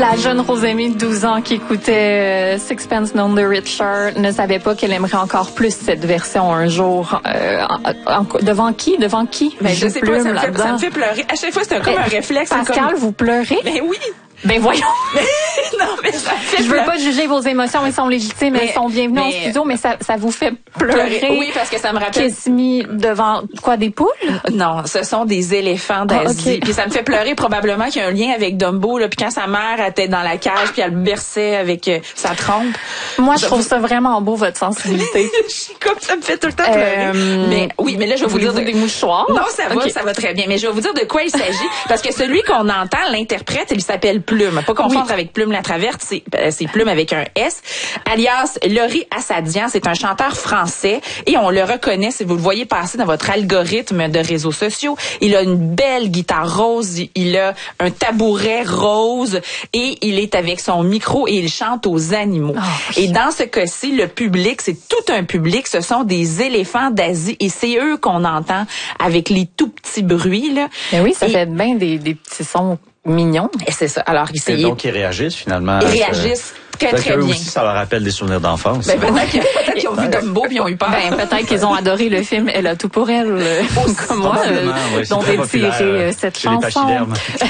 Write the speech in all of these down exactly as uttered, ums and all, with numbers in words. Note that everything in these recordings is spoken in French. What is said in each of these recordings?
La jeune Rosémie de douze ans qui écoutait euh, Sixpence None the Richer ne savait pas qu'elle aimerait encore plus cette version un jour. Euh, en, en, devant qui? Devant qui? Ben, je sais pas, ça me, fait, ça me fait pleurer. À chaque fois, c'est un, comme un réflexe. Pascal, comme... vous pleurez? Ben oui. Ben voyons. Non, mais ça fait Je veux pas juger vos émotions, elles sont légitimes, mais, elles sont bienvenues mais, en studio, mais ça, ça vous fait pleurer. pleurer. Oui, parce que ça me rappelle. Kiss me devant quoi, des poules? Non, ce sont des éléphants d'Asie. Ah, okay. Puis ça me fait pleurer probablement qu'il y a un lien avec Dumbo, là. Puis quand sa mère était dans la cage, puis elle berçait avec euh, sa trompe. Moi, je trouve ça vraiment beau, votre sensibilité. Je suis comme ça me fait tout le temps pleurer. Euh, mais oui, mais là, je vais vous dire de... des mouchoirs. Non, ça va, okay. Ça va très bien. Mais je vais vous dire de quoi il s'agit, parce que celui qu'on entend, l'interprète, il s'appelle Plume. Pas confondre oui. avec Plume la Traverte, c'est c'est Plume avec un S, alias Laurie Assadian. C'est un chanteur français et on le reconnaît si vous le voyez passer dans votre algorithme de réseaux sociaux. Il a une belle guitare rose, il a un tabouret rose et il est avec son micro et il chante aux animaux. Oh, oui. Et dans ce cas-ci, le public, c'est tout un public, ce sont des éléphants d'Asie et c'est eux qu'on entend avec les tout petits bruits là. Mais oui, ça et... fait bien des, des petits sons mignons. Et c'est ça. Alors, ils Et donc, ils réagissent finalement. Ils réagissent très, très bien. Aussi, ça leur rappelle des souvenirs d'enfance. Ben, peut-être, peut-être qu'ils ont vu Dumbo puis ils ont eu peur. Ben, peut-être qu'ils ont adoré le film Elle a tout pour elle, euh, comme moi, euh, oui, dont est tirée euh, cette chanson.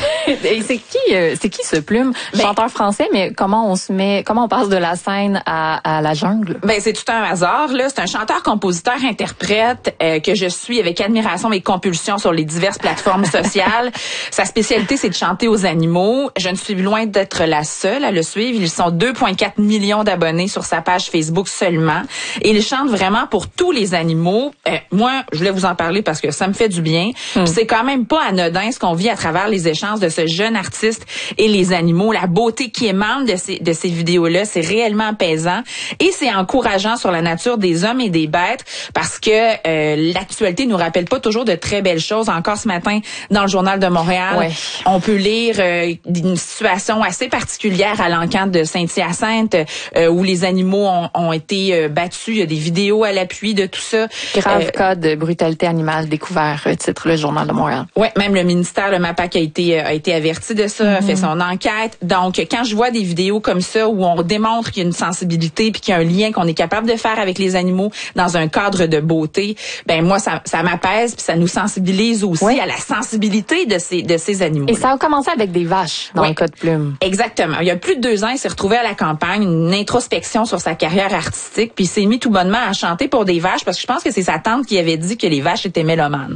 Et c'est qui, euh, c'est qui ce Plume? Ben, chanteur français, mais comment on se met, comment on passe de la scène à, à la jungle? Ben, c'est tout un hasard, là. C'est un chanteur, compositeur, interprète, euh, que je suis avec admiration et compulsion sur les diverses plateformes sociales. Sa spécialité, c'est de chanter aux animaux. Je ne suis loin d'être la seule à le suivre. Ils sont deux virgule quatre millions d'abonnés sur sa page Facebook seulement. Et il chante vraiment pour tous les animaux. Euh, moi, je voulais vous en parler parce que ça me fait du bien. Mm. C'est quand même pas anodin ce qu'on vit à travers les échanges de ce jeune artiste et les animaux. La beauté qui émane de ces, de ces vidéos-là, c'est réellement apaisant. Et c'est encourageant sur la nature des hommes et des bêtes parce que euh, l'actualité nous rappelle pas toujours de très belles choses. Encore ce matin, dans le Journal de Montréal, ouais. on peut lire euh, une situation assez particulière à l'encan de Saint-Hyacinthe euh, où les animaux ont, ont été euh, battus. Il y a des vidéos à l'appui de tout ça. Grave euh, cas de brutalité animale découvert, titre le Journal de Montréal. Oui, même le ministère, le MAPAC a été a été averti de ça, mm-hmm. a fait son enquête. Donc, quand je vois des vidéos comme ça où on démontre qu'il y a une sensibilité puis qu'il y a un lien qu'on est capable de faire avec les animaux dans un cadre de beauté, ben moi ça ça m'apaise puis ça nous sensibilise aussi oui. à la sensibilité de ces de ces animaux. Et ça a commencé avec des vaches dans oui. le cas de Plume. Exactement. Il y a plus de deux ans, il s'est retrouvé à la campagne, une introspection sur sa carrière artistique, puis il s'est mis tout bonnement à chanter pour des vaches parce que je pense que c'est sa tante qui avait dit que les vaches étaient mélomanes.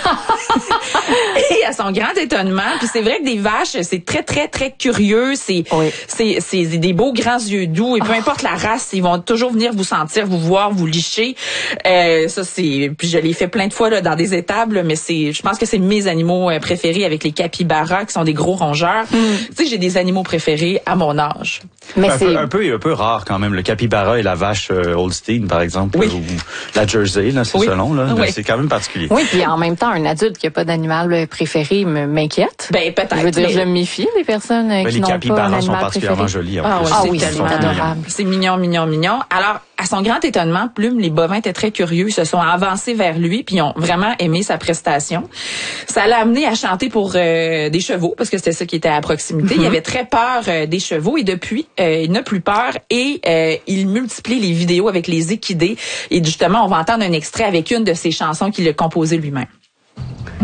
Et à son grand étonnement, puis c'est vrai que des vaches, c'est très très très curieux, c'est oui. c'est c'est des beaux grands yeux doux et peu oh. importe la race, ils vont toujours venir vous sentir, vous voir, vous licher. Euh, ça c'est puis je l'ai fait plein de fois là dans des étables, mais c'est je pense que c'est mes animaux préférés avec les capybaras qui sont des gros rongeurs. Mm. Tu sais, j'ai des animaux préférés à mon âge. Mais un, c'est peu, un peu un peu rare quand même le capybara et la vache euh, Holstein par exemple oui. ou la Jersey là, c'est oui. selon là, oui. c'est quand même particulier. Oui, puis en même temps un adulte qui a pas d'animal préféré m'inquiète. Ben peut-être. Je veux dire, mais... je me méfie des personnes ben, qui n'ont pas un animal préféré. Les capybaras sont particulièrement jolis. Ah, oui, ah oui, c'est adorable. C'est mignon, mignon, mignon. Alors, à son grand étonnement, Plume, les bovins étaient très curieux. Ils se sont avancés vers lui puis ils ont vraiment aimé sa prestation. Ça l'a amené à chanter pour euh, des chevaux parce que c'était ça qui était à proximité. Mm-hmm. Il avait très peur euh, des chevaux et depuis, euh, il n'a plus peur et euh, il multiplie les vidéos avec les équidés. Et justement, on va entendre un extrait avec une de ses chansons qu'il a composée lui-même.